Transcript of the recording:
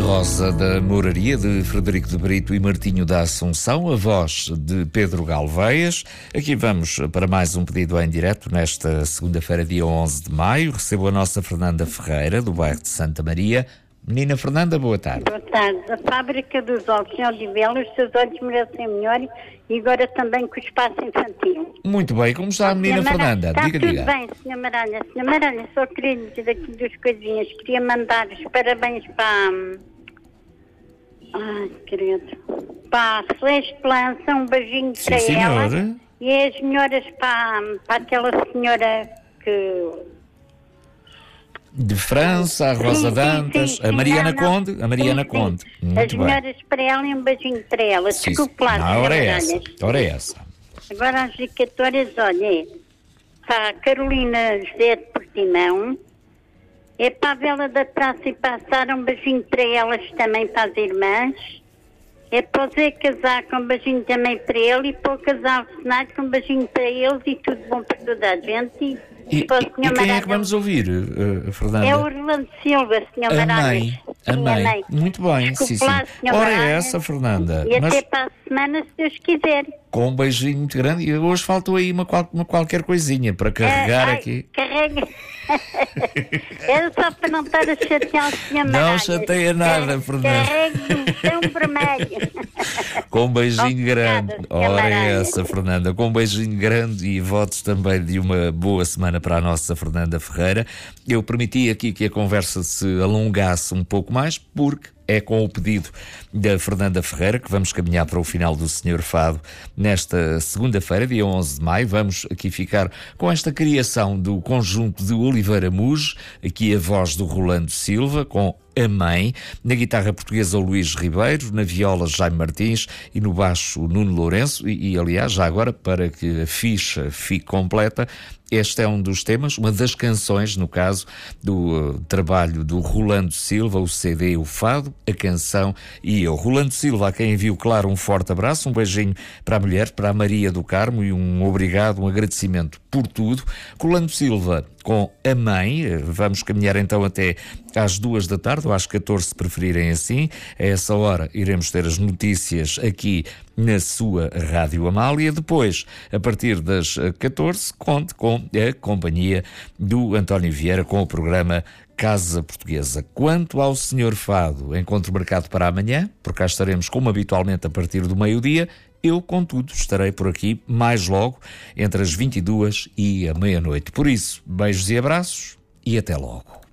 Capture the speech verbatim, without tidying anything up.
Rosa da Moraria, de Frederico de Brito e Martinho da Assunção, a voz de Pedro Galveias. Aqui vamos para mais um pedido em direto nesta segunda-feira, dia onze de maio. Recebo a nossa Fernanda Ferreira, do bairro de Santa Maria. Menina Fernanda, boa tarde. Boa tarde. A fábrica dos olhos em Odivelas, os seus olhos merecem melhor e agora também com o espaço infantil. Muito bem, como está a menina Fernanda? Está Diga, tudo diga. bem, senhora Maranha. senhora Maranha, só queria dizer aqui duas coisinhas. Queria mandar os parabéns para... Ai, querido. Para a Celeste Lança, um beijinho Sim, para senhora. ela. E as melhoras para, para aquela senhora que... De França, a Rosa Sim, sim, Dantas, sim, a sim, Mariana não, não. Conde, a Mariana Sim, sim. Conde. As Muito bem. melhoras para ela e um beijinho para ela. Sim, Desculpe lá, não, senhora ora é Maranha. essa, ora é essa. Agora as dedicatórias, olha, é para a Carolina José de Portimão, é para a Vela da Praça e passar um beijinho para elas também, para as irmãs, é para o Zé Casaco, um beijinho também para ele, e para o casal Senado, um beijinho para eles e tudo bom para toda a gente. E, E, para o e- senhor e quem é Maranhão. que vamos ouvir, uh, Fernanda? É o Orlando Silva, senhor A Maranhão. mãe, a Sim, mãe. Muito bem, Desculpe sim, sim. lá, senhor Ora é Maranhão. essa, Fernanda. E Mas até para a semana, se Deus quiser. com um beijinho muito grande. E hoje faltou aí uma, qual- uma qualquer coisinha para carregar Ah, ai, aqui. Carrega. Era só para não estar a chatear o senhor Não Maranhão. chateia nada, Fernanda. Carregue o botão vermelho. Com um beijinho Obrigada, grande. senhora Ora é Maranhão. essa, Fernanda. Com um beijinho grande e votos também de uma boa semana para a nossa Fernanda Ferreira. Eu permiti aqui que a conversa se alongasse um pouco mais, porque é com o pedido da Fernanda Ferreira que vamos caminhar para o final do Senhor Fado nesta segunda-feira, dia onze de maio. Vamos aqui ficar com esta criação do conjunto de Oliveira Muge, aqui a voz do Rolando Silva, com a mãe, na guitarra portuguesa o Luís Ribeiro, na viola Jaime Martins e no baixo Nuno Lourenço. E, e aliás, já agora, para que a ficha fique completa, este é um dos temas, uma das canções, no caso, do uh, trabalho do Rolando Silva, o C D O Fado, a canção e eu. Rolando Silva, a quem envio, claro, um forte abraço, um beijinho para a mulher, para a Maria do Carmo e um obrigado, um agradecimento por tudo. Rolando Silva com a mãe, vamos caminhar então até às duas da tarde, ou às catorze, se preferirem assim. A essa hora iremos ter as notícias aqui na sua Rádio Amália. Depois, a partir das catorze, conte com a companhia do António Vieira com o programa Casa Portuguesa. Quanto ao senhor Fado, encontro marcado para amanhã, por cá estaremos como habitualmente a partir do meio-dia. Eu, contudo, estarei por aqui mais logo, entre as vinte e duas e a meia-noite. Por isso, beijos e abraços e até logo.